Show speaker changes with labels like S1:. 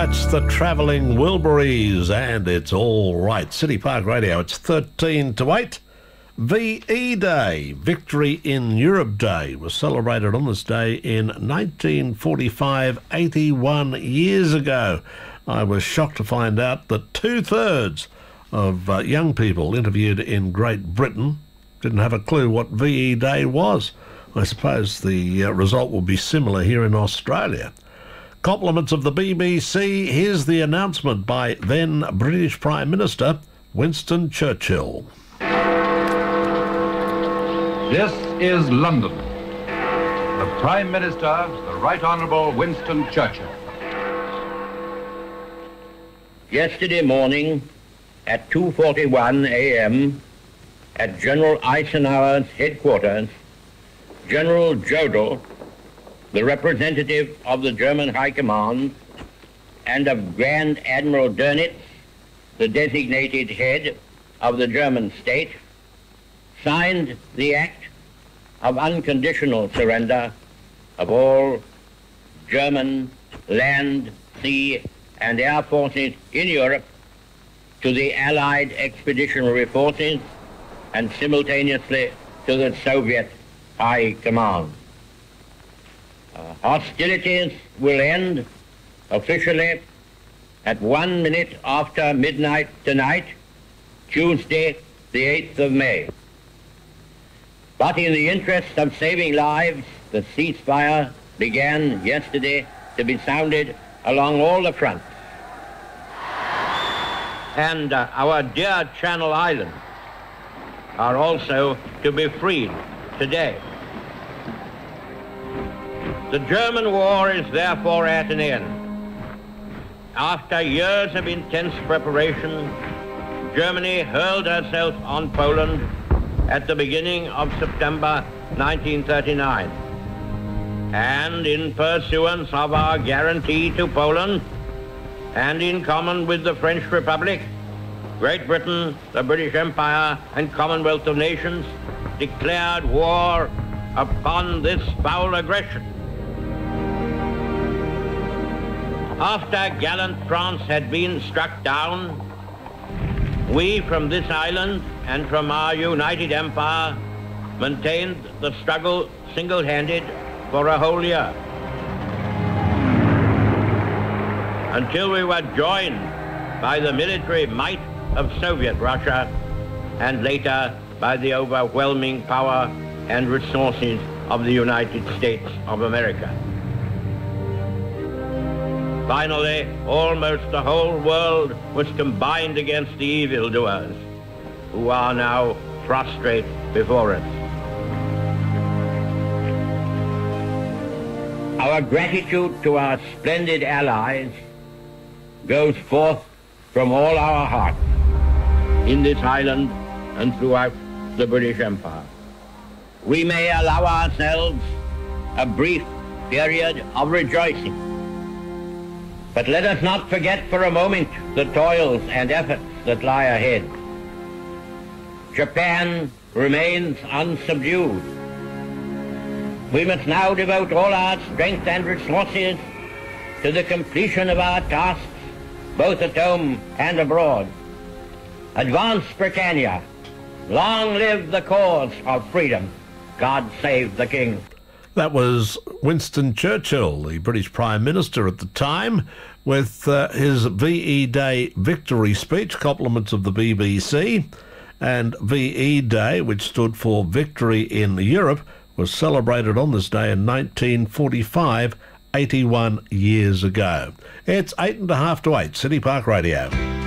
S1: That's the Travelling Wilburys, and it's all right. City Park Radio, it's 13 to 8. VE Day, Victory in Europe Day, was celebrated on this day in 1945, 81 years ago. I was shocked to find out that two-thirds of young people interviewed in Great Britain didn't have a clue what VE Day was. I suppose the result will be similar here in Australia. Compliments of the BBC, here's the announcement by then British Prime Minister Winston Churchill.
S2: This is London. The Prime Minister, the Right Honourable Winston Churchill.
S3: Yesterday morning at 2:41 a.m. at General Eisenhower's headquarters, General Jodl, the representative of the German High Command, and of Grand Admiral Dönitz, the designated head of the German state, signed the act of unconditional surrender of all German land, sea, and air forces in Europe to the Allied expeditionary forces and simultaneously to the Soviet High Command. Hostilities will end officially at 1 minute after midnight tonight, Tuesday, the 8th of May. But in the interest of saving lives, the ceasefire began yesterday to be sounded along all the fronts. And our dear Channel Islands are also to be freed today. The German war is therefore at an end. After years of intense preparation, Germany hurled herself on Poland at the beginning of September 1939. And in pursuance of our guarantee to Poland, and in common with the French Republic, Great Britain, the British Empire, and Commonwealth of Nations declared war upon this foul aggression. After gallant France had been struck down, we from this island and from our united empire maintained the struggle single-handed for a whole year, until we were joined by the military might of Soviet Russia and later by the overwhelming power and resources of the United States of America. Finally, almost the whole world was combined against the evildoers, who are now prostrate before us. Our gratitude to our splendid allies goes forth from all our hearts in this island and throughout the British Empire. We may allow ourselves a brief period of rejoicing, but let us not forget for a moment the toils and efforts that lie ahead. Japan remains unsubdued. We must now devote all our strength and resources to the completion of our tasks, both at home and abroad. Advance Britannia. Long live the cause of freedom. God save the King.
S1: That was Winston Churchill, the British Prime Minister at the time, with his VE Day victory speech, compliments of the BBC. And VE Day, which stood for Victory in Europe, was celebrated on this day in 1945, 81 years ago. It's 8:30 to 8, City Park Radio.